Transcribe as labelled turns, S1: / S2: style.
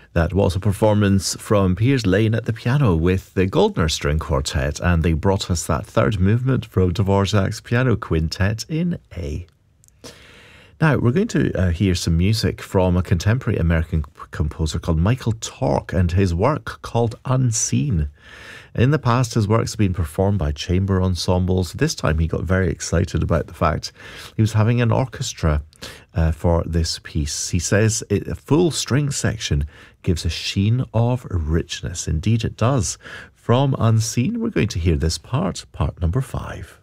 S1: That was a performance from Piers Lane at the piano with the Goldner String Quartet, and they brought us that third movement from Dvorak's Piano Quintet in A. Now, we're going to hear some music from a contemporary American composer called Michael Tork and his work called Unseen. In the past, his works have been performed by chamber ensembles. This time, he got very excited about the fact he was having an orchestra for this piece. He says a full string section gives a sheen of richness. Indeed, it does. From Unseen, we're going to hear this part number 5.